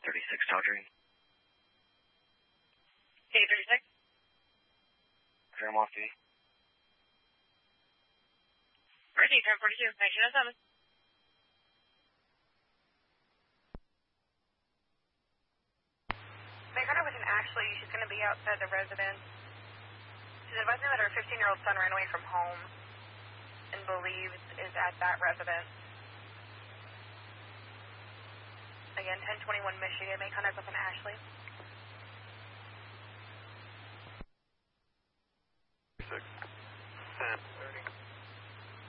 836 Audrey. 836? I'm off duty. Ready, 1042, 1907. Make contact with an Ashley. She's going to be outside the residence. She's advising that her 15-year-old son ran away from home and believes is at that residence. Again, 1021 Michigan. Make contact with an Ashley.